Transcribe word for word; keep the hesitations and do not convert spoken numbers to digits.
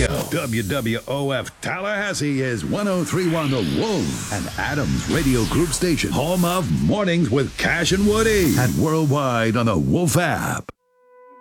Radio. W W O F Tallahassee is one oh three point one The Wolf, and Adams Radio Group Station, home of Mornings with Cash and Woody, and worldwide on the Wolf app.